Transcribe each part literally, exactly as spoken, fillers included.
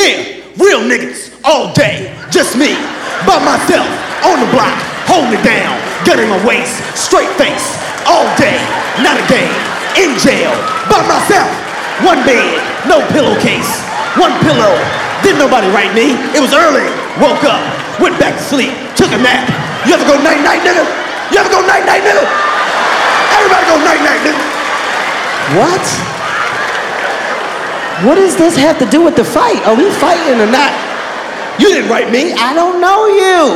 Yeah, real niggas all day, just me, by myself, on the block, holding it down, gun in my waist, straight face, all day, not a game, in jail, by myself, one bed, no pillowcase, one pillow, didn't nobody write me, it was early, woke up, went back to sleep, took a nap. You ever go night-night, nigga? You ever go night-night, nigga? Everybody go night-night, nigga. What? What does this have to do with the fight? Are we fighting or not? You didn't write me. I don't know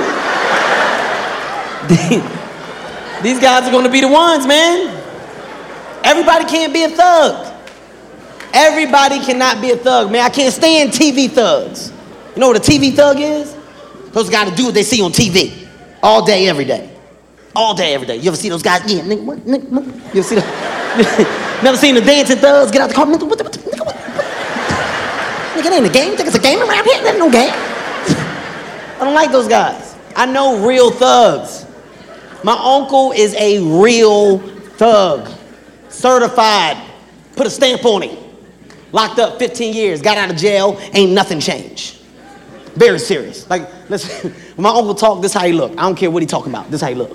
you. These guys are gonna be the ones, man. Everybody can't be a thug. Everybody cannot be a thug, man. I can't stand T V thugs. You know what a T V thug is? Those guys to do what they see on T V. All day, every day. All day, every day. You ever see those guys? Yeah, nigga, what? Nigga, what? You ever see them? Never seen the dancing thugs get out the car? Nigga, what? What? Nigga, what? Nigga, it ain't a game. Think it's a game around here? There's no game. I don't like those guys. I know real thugs. My uncle is a real thug. Certified. Put a stamp on him. Locked up fifteen years. Got out of jail. Ain't nothing changed. Very serious. Like, listen, when my uncle talk, this how he look. I don't care what he talking about. This how he look.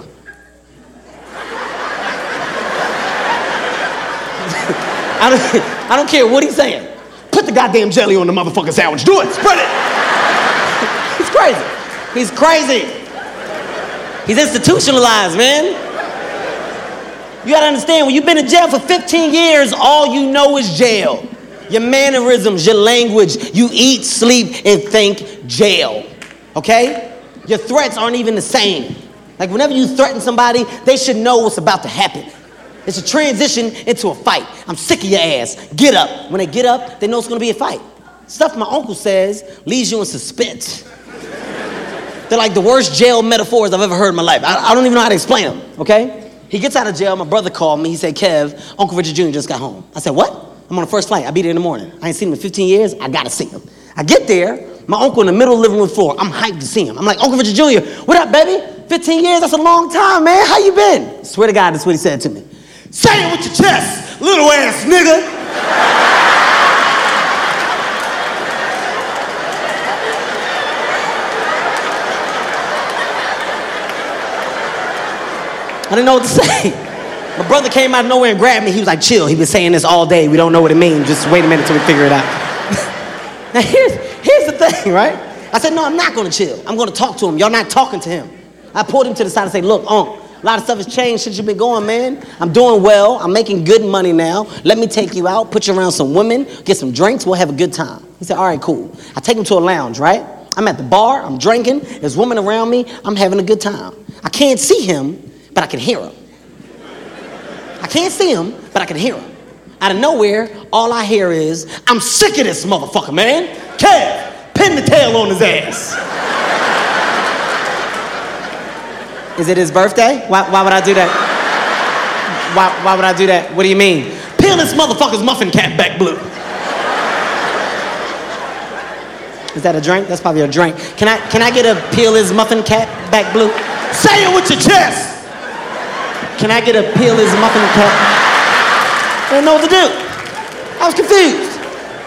I don't, I don't care what he's saying. Put the goddamn jelly on the motherfucking sandwich. Do it. Spread it. He's crazy. He's crazy. He's institutionalized, man. You gotta understand, when you've been in jail for fifteen years, all you know is jail. Your mannerisms, your language, you eat, sleep, and think jail, okay? Your threats aren't even the same. Like whenever you threaten somebody, they should know what's about to happen. It's a transition into a fight. I'm sick of your ass. Get up. When they get up, they know it's gonna be a fight. Stuff my uncle says leaves you in suspense. They're like the worst jail metaphors I've ever heard in my life. I, I don't even know how to explain them, okay? He gets out of jail, my brother called me, he said, Kev, Uncle Richard Junior just got home. I said, what? I'm on the first flight, I'll be there in the morning. I ain't seen him in fifteen years, I gotta see him. I get there, my uncle in the middle of the living room floor, I'm hyped to see him. I'm like, Uncle Richard Junior, what up, baby? fifteen years, that's a long time, man, how you been? Swear to God, that's what he said to me. Say it with your chest, little ass nigga. I didn't know what to say. My brother came out of nowhere and grabbed me. He was like, chill, he's been saying this all day. We don't know what it means. Just wait a minute till we figure it out. Now here's, here's the thing, right? I said, no, I'm not gonna chill. I'm gonna talk to him. Y'all not talking to him. I pulled him to the side and said, look, Unc, a lot of stuff has changed since you've been going, man. I'm doing well, I'm making good money now. Let me take you out, put you around some women, get some drinks, we'll have a good time. He said, all right, cool. I take him to a lounge, right? I'm at the bar, I'm drinking, there's women around me, I'm having a good time. I can't see him, but I can hear him. I can't see him, but I can hear him. Out of nowhere, all I hear is, I'm sick of this motherfucker, man. Kev, pin the tail on his ass. Is it his birthday? Why, why would I do that? Why, why would I do that? What do you mean? Peel this motherfucker's muffin cap back blue. Is that a drink? That's probably a drink. Can I, can I get a peel his muffin cap back blue? Say it with your chest. Can I get a peel his muffin cap? I didn't know what to do. I was confused.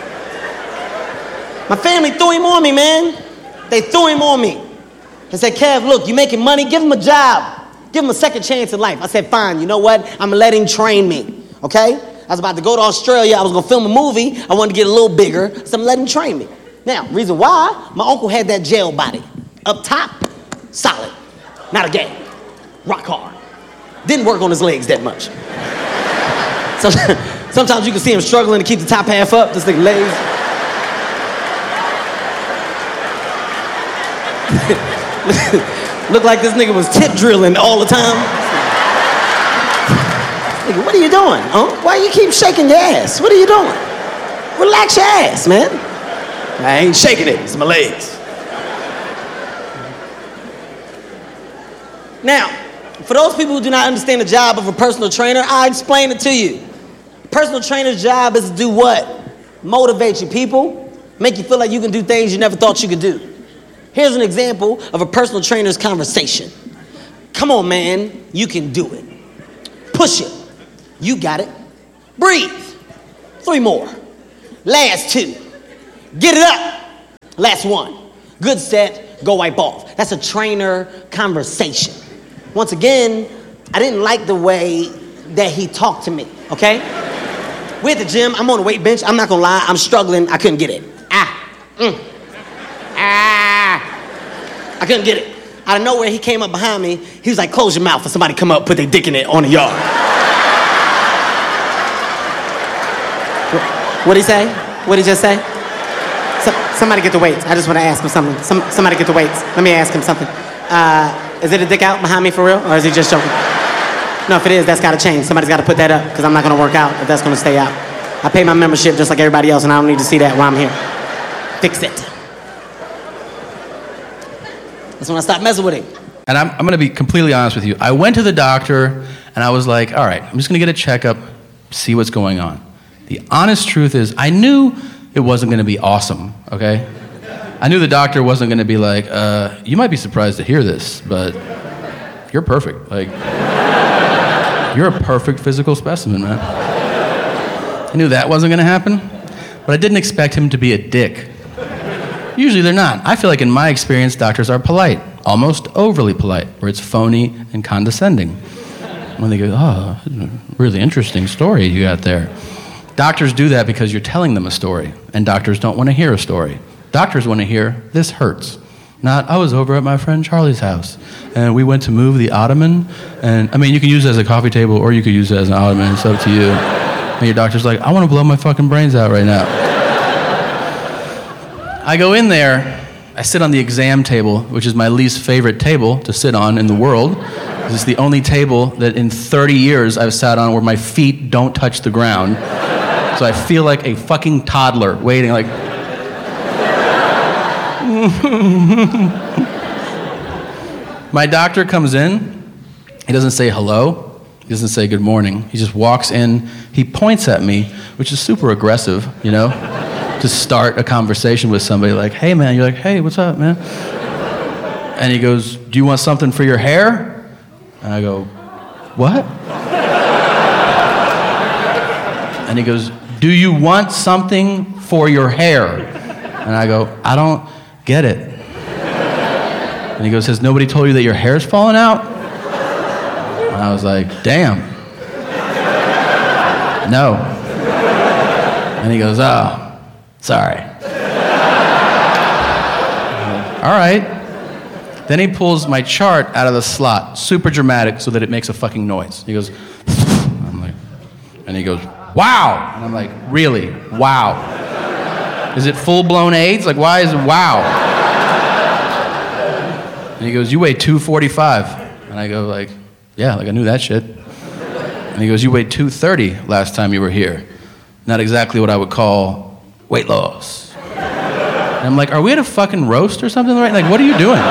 My family threw him on me, man. They threw him on me. They said, Kev, look, you making money, give him a job. Give him a second chance in life. I said, fine, you know what? I'm gonna let him train me, okay? I was about to go to Australia. I was gonna film a movie. I wanted to get a little bigger, so I'm letting him train me. Now, reason why, my uncle had that jail body. Up top, solid. Not a game. Rock hard. Didn't work on his legs that much. So, sometimes you can see him struggling to keep the top half up, just like legs. Look like this nigga was tip drilling all the time. Nigga, what are you doing, huh? Why you keep shaking your ass? What are you doing? Relax your ass, man. I ain't shaking it, it's my legs. Now, for those people who do not understand the job of a personal trainer, I'll explain it to you. Personal trainer's job is to do what? Motivate you, people. Make you feel like you can do things you never thought you could do. Here's an example of a personal trainer's conversation. Come on, man, you can do it. Push it. You got it. Breathe. Three more. Last two. Get it up. Last one. Good set, go wipe off. That's a trainer conversation. Once again, I didn't like the way that he talked to me, okay? We're at the gym, I'm on the weight bench, I'm not gonna lie, I'm struggling, I couldn't get it. Ah, mm. Ah. I couldn't get it. Out of nowhere, he came up behind me, he was like, close your mouth for somebody to come up, put their dick in it on the yard. What'd he say? What'd he just say? So, somebody get the weights. I just want to ask him something. Some, somebody get the weights. Let me ask him something. Uh, is it a dick out behind me for real, or is he just joking? No, if it is, that's got to change. Somebody's got to put that up, because I'm not going to work out if that's going to stay out. I pay my membership just like everybody else, and I don't need to see that while I'm here. Fix it. That's when I stopped messing with him. And I'm, I'm going to be completely honest with you. I went to the doctor, and I was like, all right, I'm just going to get a checkup, see what's going on. The honest truth is, I knew it wasn't going to be awesome, okay? I knew the doctor wasn't going to be like, uh, you might be surprised to hear this, but you're perfect. Like, you're a perfect physical specimen, man. I knew that wasn't going to happen, but I didn't expect him to be a dick. Usually they're not. I feel like in my experience, doctors are polite, almost overly polite, where it's phony and condescending. When they go, oh, really interesting story you got there. Doctors do that because you're telling them a story, and doctors don't want to hear a story. Doctors want to hear, this hurts. Not, I was over at my friend Charlie's house, and we went to move the ottoman, and, I mean, you can use it as a coffee table, or you could use it as an ottoman, it's up to you. And your doctor's like, I want to blow my fucking brains out right now. I go in there, I sit on the exam table, which is my least favorite table to sit on in the world. It's the only table that in thirty years I've sat on where my feet don't touch the ground. So I feel like a fucking toddler waiting like... My doctor comes in, he doesn't say hello, he doesn't say good morning, he just walks in, he points at me, which is super aggressive, you know, to start a conversation with somebody like, hey man, you're like, hey, what's up, man? And he goes, do you want something for your hair? And I go, what? And he goes, do you want something for your hair? And I go, I don't get it. And he goes, has nobody told you that your hair's falling out? And I was like, damn. No. And he goes, oh, sorry. All right. Then he pulls my chart out of the slot, super dramatic, so that it makes a fucking noise. He goes, I'm like, and he goes, wow. And I'm like, really? Wow. Is it full-blown AIDS? Like, why is it wow? And he goes, you weigh two forty-five. And I go like, yeah, like I knew that shit. And he goes, you weighed two thirty last time you were here. Not exactly what I would call weight loss. And I'm like, are we at a fucking roast or something? Right? Like, what are you doing?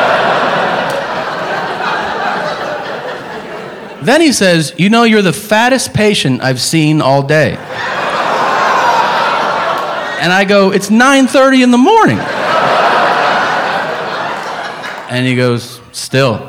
Then he says, you know, you're the fattest patient I've seen all day. And I go, it's nine thirty in the morning. And he goes, still.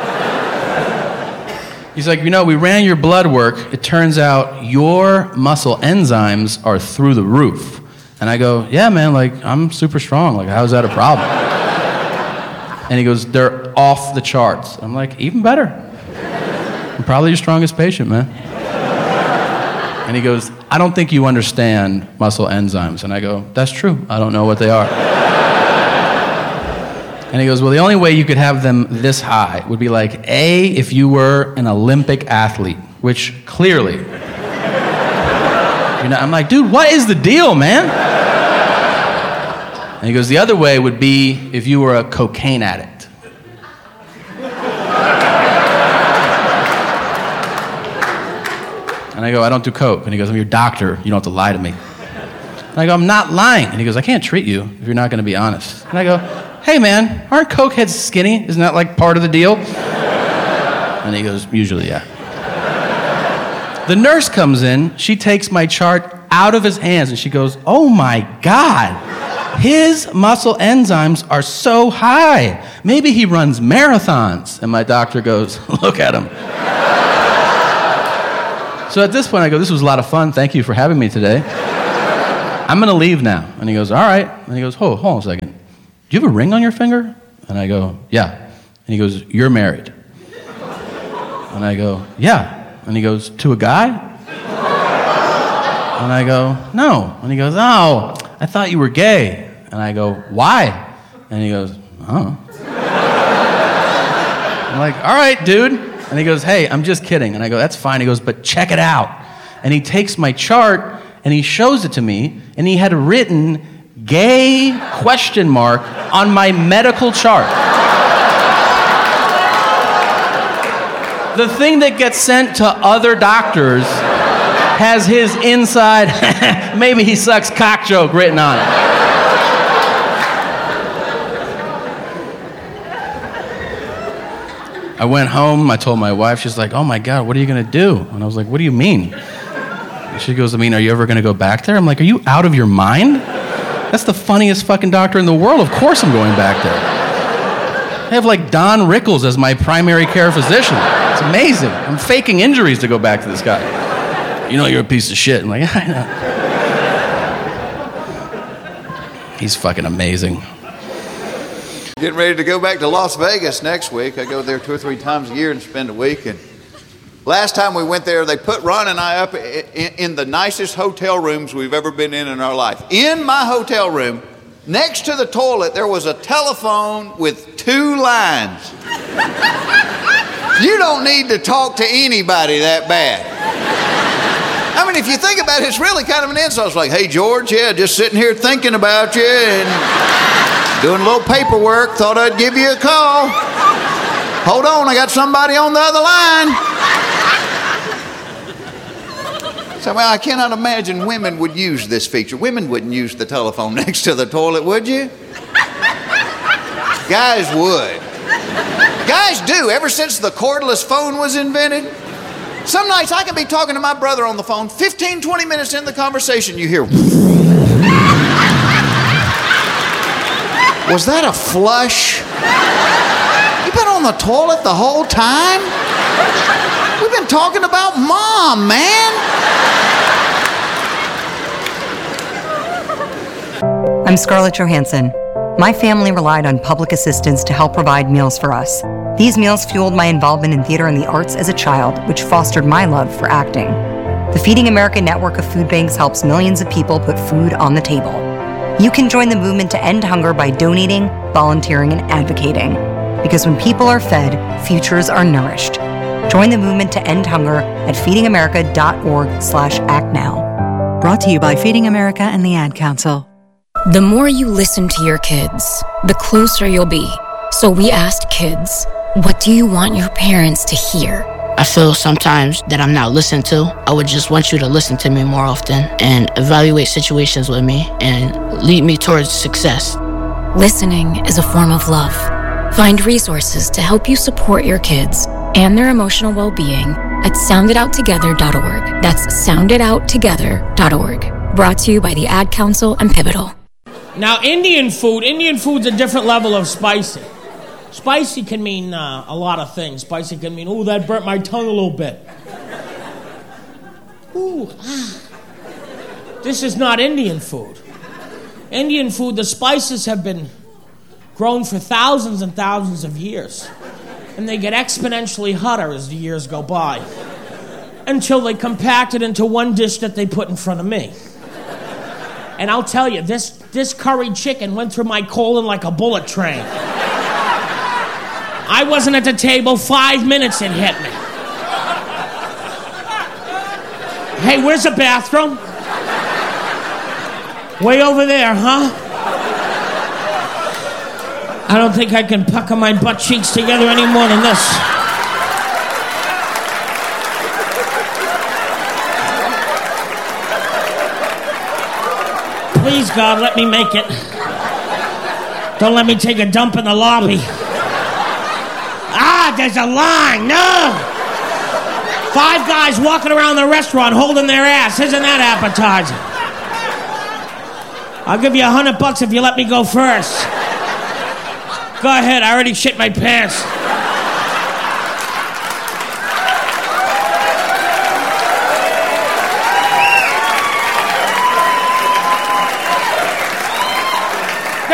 He's like, you know, we ran your blood work. It turns out your muscle enzymes are through the roof. And I go, yeah, man, like, I'm super strong. Like, how's that a problem? And he goes, they're off the charts. I'm like, even better. I'm probably your strongest patient, man. And he goes, I don't think you understand muscle enzymes. And I go, that's true. I don't know what they are. And he goes, well, the only way you could have them this high would be like, A, if you were an Olympic athlete, which clearly, you know, I'm like, dude, what is the deal, man? And he goes, the other way would be if you were a cocaine addict. And I go, I don't do coke. And he goes, I'm your doctor. You don't have to lie to me. And I go, I'm not lying. And he goes, I can't treat you if you're not going to be honest. And I go, hey, man, aren't cokeheads skinny? Isn't that like part of the deal? And he goes, usually, yeah. The nurse comes in. She takes my chart out of his hands, and she goes, oh, my God. His muscle enzymes are so high. Maybe he runs marathons. And my doctor goes, look at him. So at this point, I go, this was a lot of fun. Thank you for having me today. I'm going to leave now. And he goes, all right. And he goes, oh, hold on a second. do you have a ring on your finger? And I go, yeah. And he goes, you're married. And I go, yeah. And he goes, to a guy? And I go, no. And he goes, oh, I thought you were gay. And I go, why? And he goes, oh. I'm like, all right, dude. And he goes, hey, I'm just kidding. And I go, that's fine. He goes, but check it out. And he takes my chart and he shows it to me, and he had written gay question mark on my medical chart. The thing that gets sent to other doctors has his inside, maybe he sucks cock joke written on it. I went home, I told my wife, she's like, oh my God, what are you gonna do? And I was like, what do you mean? And she goes, I mean, are you ever gonna go back there? I'm like, are you out of your mind? That's the funniest fucking doctor in the world. Of course I'm going back there. I have like Don Rickles as my primary care physician. It's amazing. I'm faking injuries to go back to this guy. You know you're a piece of shit. I'm like, I know. He's fucking amazing. Getting ready to go back to Las Vegas next week. I go there two or three times a year and spend a week. And last time we went there, they put Ron and I up in, in the nicest hotel rooms we've ever been in in our life. In my hotel room, next to the toilet, there was a telephone with two lines. You don't need to talk to anybody that bad. I mean, if you think about it, it's really kind of an insult. It's like, hey, George, yeah, just sitting here thinking about you and doing a little paperwork. Thought I'd give you a call. Hold on, I got somebody on the other line. So, well, I cannot imagine women would use this feature. Women wouldn't use the telephone next to the toilet, would you? Guys would. Guys do, ever since the cordless phone was invented. Some nights I can be talking to my brother on the phone, fifteen, twenty minutes into the conversation, you hear, was that a flush? You been on the toilet the whole time? We've been talking about Mom, man. I'm Scarlett Johansson. My family relied on public assistance to help provide meals for us. These meals fueled my involvement in theater and the arts as a child, which fostered my love for acting. The Feeding America network of food banks helps millions of people put food on the table. You can join the movement to end hunger by donating, volunteering, and advocating. Because when people are fed, futures are nourished. Join the movement to end hunger at feedingamerica.org slash act now. Brought to you by Feeding America and the Ad Council. The more you listen to your kids, the closer you'll be. So we asked kids, what do you want your parents to hear? I feel sometimes that I'm not listened to. I would just want you to listen to me more often and evaluate situations with me and lead me towards success. Listening is a form of love. Find resources to help you support your kids and their emotional well-being at sound it out together dot org. That's sound it out together dot org. Brought to you by the Ad Council and Pivotal. Now, Indian food, Indian food's a different level of spicy. Spicy can mean uh, a lot of things. Spicy can mean, ooh, that burnt my tongue a little bit. Ooh, ah. This is not Indian food. Indian food, the spices have been grown for thousands and thousands of years. And they get exponentially hotter as the years go by. Until they compact it into one dish that they put in front of me. And I'll tell you, this, this curried chicken went through my colon like a bullet train. I wasn't at the table five minutes, it hit me. Hey, where's the bathroom? Way over there, huh? I don't think I can pucker my butt cheeks together any more than this. Please, God, let me make it. Don't let me take a dump in the lobby. Ah, there's a line. No. Five guys walking around the restaurant holding their ass. Isn't that appetizing? I'll give you a hundred bucks if you let me go first. Go ahead, I already shit my pants.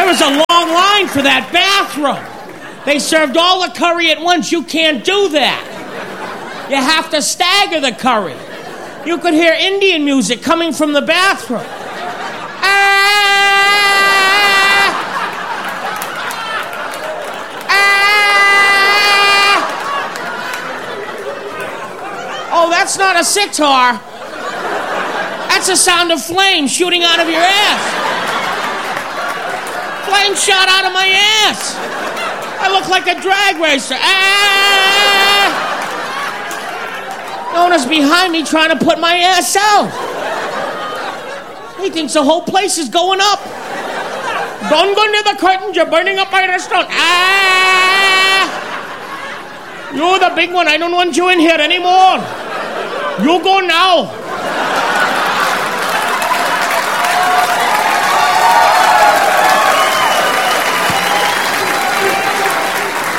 There was a long line for that bathroom. They served all the curry at once. You can't do that. You have to stagger the curry. You could hear Indian music coming from the bathroom. Ah! Ah! Oh, that's not a sitar. That's the sound of flame shooting out of your ass. Flame shot out of my ass. I look like a drag racer. Ah! Nona's behind me trying to put my ass out. He thinks the whole place is going up. Don't go near the curtains, you're burning up my restaurant. Ah! You're the big one, I don't want you in here anymore. You go now.